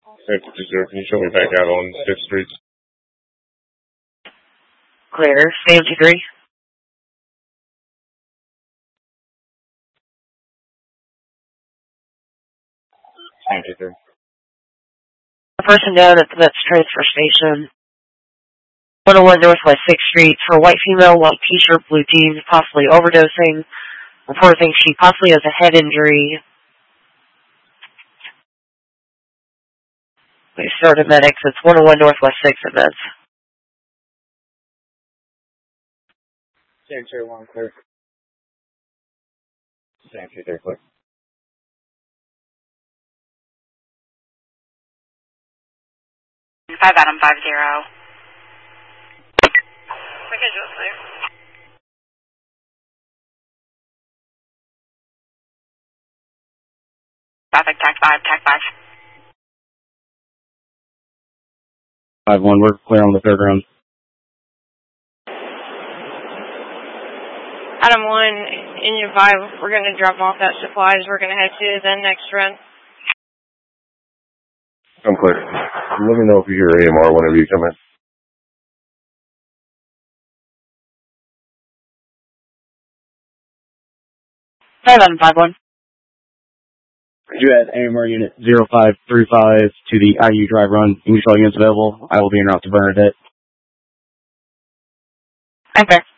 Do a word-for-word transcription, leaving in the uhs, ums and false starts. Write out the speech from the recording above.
San Francisco, can you show me back out on fifth Street? Clear. Stay empty three. Empty three. A person down at the Mets transfer station. one oh one Northwest sixth Street for a white female, white t-shirt, blue jeans, possibly overdosing. Reporter thinks she possibly has a head injury. We started medics. It's one oh one Northwest sixth at Mets. San two one clear. San two three clear. Five Adam five zero. Schedule clear. Traffic tac five, tac five. Five one, we're clear on the third round. Adam one, engine five, we're going to drop off that supplies. We're going to head to the next run. I'm clear. Let me know if you hear A M R whenever you come in. Five Adam five one. You at A M R unit zero five three five to the I U drive run. English all units available. I will be en route to Bernadette. I'm fair.